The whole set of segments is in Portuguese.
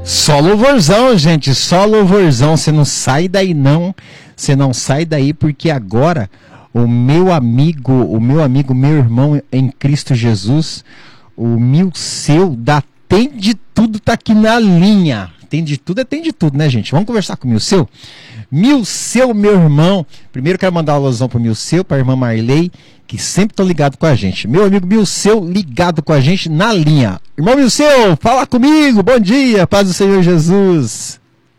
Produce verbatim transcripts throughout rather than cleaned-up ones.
Só louvorzão, gente, só louvorzão. Você não sai daí não, você não sai daí porque agora o meu amigo, o meu amigo, meu irmão em Cristo Jesus, o Milceu da Tem de Tudo tá aqui na linha. Tem de tudo, é tem de tudo, né, gente? Vamos conversar com o Milceu? Milceu, meu irmão. Primeiro quero mandar um alusão pro Milceu, pra irmã Marley, que sempre estão ligados com a gente. Meu amigo Milceu ligado com a gente na linha. Irmão Milceu, fala comigo. Bom dia, paz do Senhor Jesus.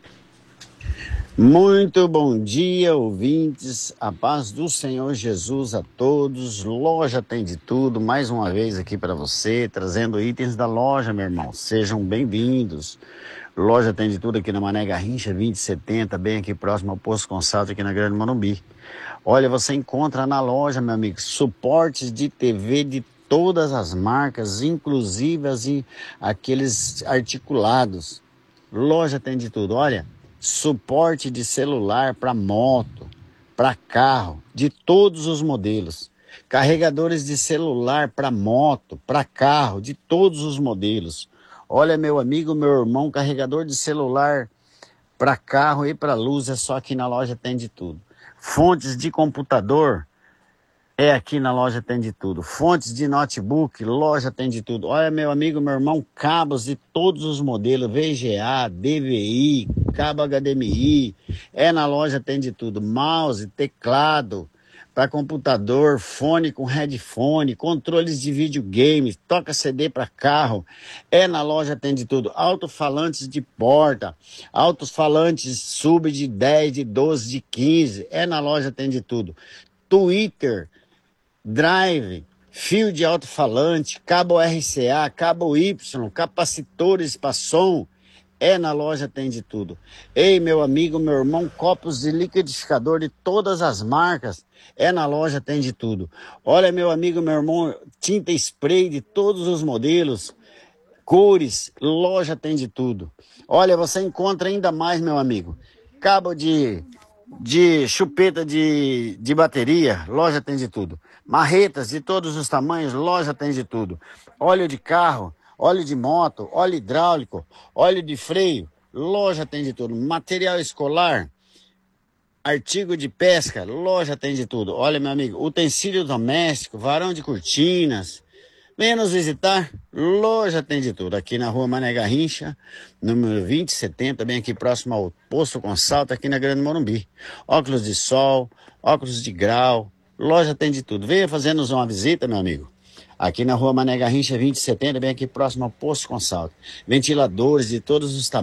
Muito bom dia, ouvintes. A paz do Senhor Jesus a todos. Loja Tem de Tudo, mais uma vez aqui para você, trazendo itens da loja, meu irmão. Sejam bem-vindos. Loja Tem de Tudo aqui na Mané Garrincha, vinte e setenta, bem aqui próximo ao Posto Consalto, aqui na Grande Morumbi. Olha, você encontra na loja, meu amigo, suportes de T V de todas as marcas, inclusive as, aqueles articulados. Loja Tem de Tudo, olha, suporte de celular para moto, para carro, de todos os modelos. Carregadores de celular para moto, para carro, de todos os modelos. Olha, meu amigo, meu irmão, carregador de celular para carro e para luz é só aqui na loja Tem de Tudo. Fontes de computador é aqui na loja Tem de Tudo. Fontes de notebook, loja Tem de Tudo. Olha, meu amigo, meu irmão, cabos de todos os modelos, V G A, D V I, cabo H D M I, é na loja Tem de Tudo. Mouse, teclado para computador, fone com headphone, controles de videogame, toca C D para carro, é na loja Tem de Tudo. Alto-falantes de porta, alto-falantes sub de dez, de doze, de quinze, é na loja Tem de Tudo. Twitter, drive, fio de alto-falante, cabo R C A, cabo Y, capacitores para som, é na loja Tem de Tudo. Ei, meu amigo, meu irmão, copos de liquidificador de todas as marcas, é na loja Tem de Tudo. Olha, meu amigo, meu irmão, tinta spray de todos os modelos, cores, loja Tem de Tudo. Olha, você encontra ainda mais, meu amigo, cabo de, de chupeta de, de bateria, loja Tem de Tudo. Marretas de todos os tamanhos, loja Tem de Tudo. Óleo de carro, óleo de moto, óleo hidráulico, óleo de freio, loja Tem de Tudo. Material escolar, artigo de pesca, loja Tem de Tudo. Olha, meu amigo, utensílio doméstico, varão de cortinas. Venha nos visitar, loja Tem de Tudo. Aqui na rua Mané Garrincha, número vinte e setenta, bem aqui próximo ao Posto Consalto, aqui na Grande Morumbi. Óculos de sol, óculos de grau, loja Tem de Tudo. Venha fazer-nos uma visita, meu amigo. Aqui na rua Mané Garrincha, vinte e setenta, bem aqui próximo ao Posto Consalto. Ventiladores de todos os tamanhos.